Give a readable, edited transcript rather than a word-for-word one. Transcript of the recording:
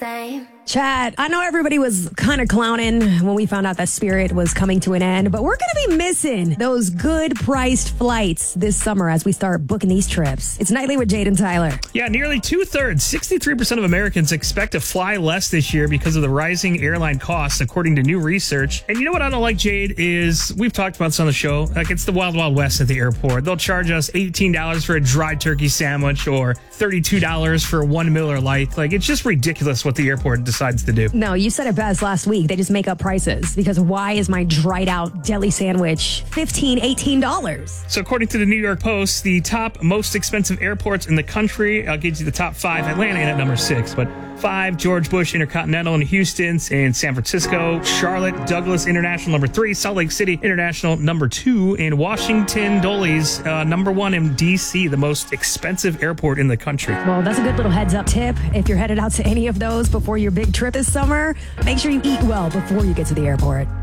same. Chat, I know everybody was kind of clowning when we found out that Spirit was coming to an end, but we're going to be missing those good priced flights this summer as we start booking these trips. It's Nightly with Jade and Tyler. Yeah, nearly 2/3, 63% of Americans expect to fly less this year because of the rising airline costs, according to new research. And you know what I don't like, Jade, is we've talked about this on the show. Like, it's the Wild Wild West at the airport. They'll charge us $18 for a dry turkey sandwich or $32 for one Miller Lite. Like, it's just ridiculous what the airport decides to do. No, you said it best last week. They just make up prices because why is my dried out deli sandwich $15, $18? So according to the New York Post, the top most expensive airports in the country, I'll give you the top 5. Atlanta in at number 6, but 5, George Bush Intercontinental in Houston and San Francisco, Charlotte Douglas International number 3, Salt Lake City International number 2, and Washington Dulles number 1 in D.C., the most expensive airport in the country. Well, that's a good little heads up tip. If you're headed out to any of those before your big trip this summer, make sure you eat well before you get to the airport.